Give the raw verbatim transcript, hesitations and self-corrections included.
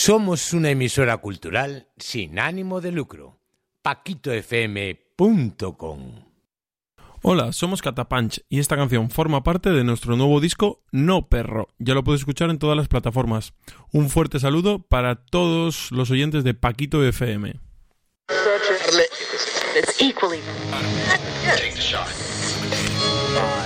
Somos una emisora cultural sin ánimo de lucro. paquito f m punto com. Hola, somos Catapunch y esta canción forma parte de nuestro nuevo disco No Perro. Ya lo puedes escuchar en todas las plataformas. Un fuerte saludo para todos los oyentes de Paquito F M. It's equally. Take the shot.